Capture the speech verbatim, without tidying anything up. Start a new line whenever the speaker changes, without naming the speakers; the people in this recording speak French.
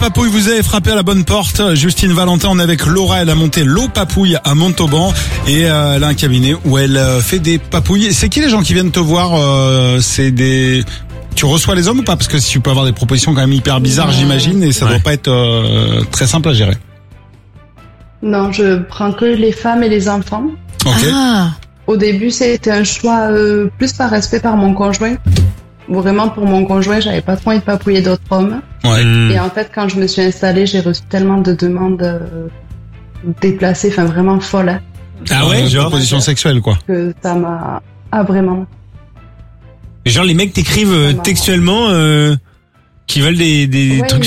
Papouille, vous avez frappé à la bonne porte. Justine Valentin, on est avec Laura, elle a monté l'eau papouille à Montauban et euh, elle a un cabinet où elle euh, fait des papouilles. C'est qui les gens qui viennent te voir euh, C'est des... Tu reçois les hommes ou pas? Parce que si tu peux avoir des propositions quand même hyper bizarres, ouais. j'imagine, et ça ouais. doit pas être euh, très simple à gérer.
Non, je prends que les femmes et les enfants.
Ok.
Ah. Au début, c'était un choix euh, plus par respect par mon conjoint. Vraiment, pour mon conjoint, j'avais pas trop envie de papouiller d'autres hommes.
Ouais.
Et en fait, quand je me suis installée, j'ai reçu tellement de demandes euh, déplacées, enfin vraiment folles. Hein.
Ah ouais, genre
proposition sexuelle, quoi.
Que ça m'a... Ah, vraiment.
Genre les mecs t'écrivent euh, textuellement euh, qui veulent des, des
ouais,
trucs